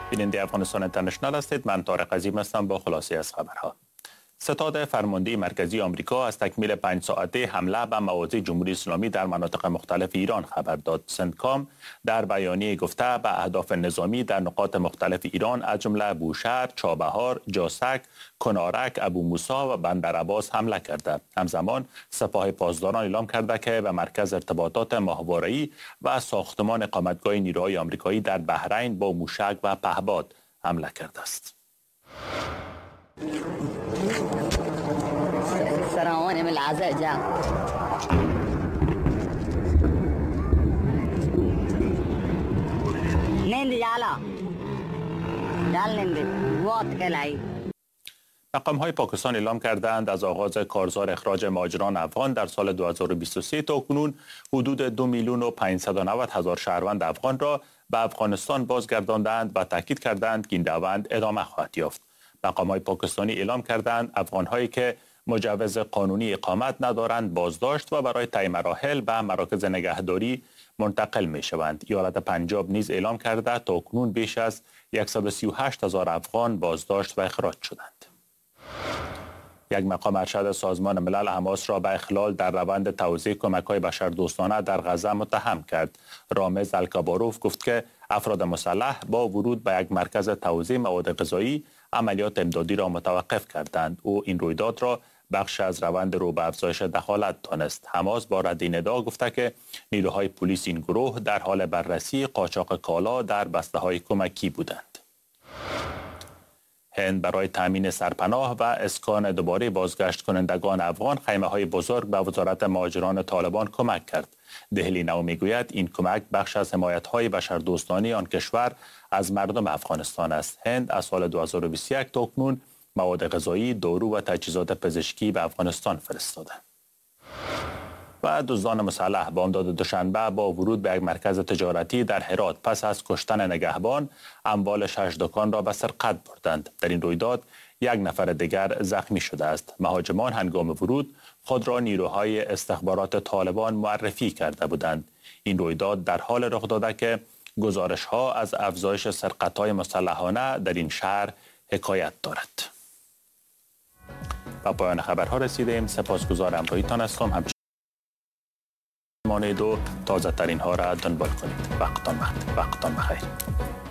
بیننده افغانستان اینترنشنال هستید. من طارق عظیم هستم با خلاصه از خبرها. ستاد فرمانده مرکزی آمریکا از تکمیل 5 ساعته حمله به مواضع جمهوری اسلامی در مناطق مختلف ایران خبر داد. سنتکام در بیانیه گفته به اهداف نظامی در نقاط مختلف ایران از جمله بوشهر، چابهار، جاسک، کنارک، ابو موسی و بندر عباس حمله کرده. همزمان سپاه پاسداران اعلام کرده که به مرکز ارتباطات ماهواره‌ای و ساختمان اقامتگاه نیروهای آمریکایی در بحرین با موشک و پهپاد حمله کرده است. سراوان من العزاء جاء نندي جالا جال نندي وات کلای. مقام‌های پاکستان اعلام کردند از آغاز کارزار اخراج مهاجران افغان در سال 2023 تا کنون حدود 2,590,000 شهروند افغان را به افغانستان بازگرداندند و تاکید کردند که این روند ادامه خواهد یافت. مقام‌های پاکستانی اعلام کردند افغان‌هایی که مجوز قانونی اقامت ندارند بازداشت و برای طی مراحل به مراکز نگهداری منتقل می‌شوند. ایالت پنجاب نیز اعلام کرده تا کنون بیش از 138,000 افغان بازداشت و اخراج شدند. یک مقام ارشد سازمان ملل حماس را به اخلال در روند توزیع کمک‌های بشردوستانه در غزه متهم کرد. رامز الکباروف گفت که افراد مسلح با ورود به یک مرکز توزیع مواد غذایی عملیات امدادی را متوقف کردند. او این رویداد را بخش از روند رو به افزایش دخالت دانست. حماس با رد این ادعا گفته که نیروهای پلیس این گروه در حال بررسی قاچاق کالا در بسته‌های کمکی بودند. هند برای تامین سرپناه و اسکان دوباره بازگشت کنندگان افغان خیمه‌های بزرگ به وزارت مهاجران طالبان کمک کرد. دهلی نو میگوید این کمک بخش از حمایت‌های بشردوستانه آن کشور از مردم افغانستان است. هند از سال 2021 تا اکنون مواد غذایی، دارو و تجهیزات پزشکی به افغانستان فرستاده. و دزدان مسلح بامداد دوشنبه با ورود به یک مرکز تجارتی در هرات پس از کشتن نگهبان اموال 6 دکان را به سرقت بردند. در این رویداد یک نفر دیگر زخمی شده است. مهاجمان هنگام ورود خود را نیروهای استخبارات طالبان معرفی کرده بودند. این رویداد در حال رخ داده که گزارش‌ها از افزایش سرقت‌های مسلحانه در این شهر حکایت دارد. با پایان خبرها رسیدیم. سپاسگزار همراهیتان هستم. مانید و تازه ترین ها را دنبال کنید. وقتان بخیر.